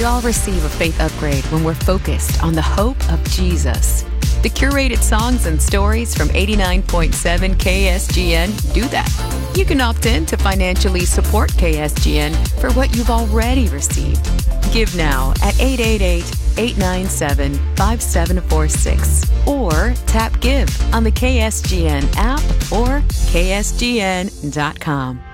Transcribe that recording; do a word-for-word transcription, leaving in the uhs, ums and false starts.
We all receive a faith upgrade when we're focused on the hope of Jesus. The curated songs and stories from eighty-nine point seven K S G N do that. You can opt in to financially support K S G N for what you've already received. Give now at eight eight eight, eight nine seven, five seven four six or tap Give on the K S G N app or K S G N dot com.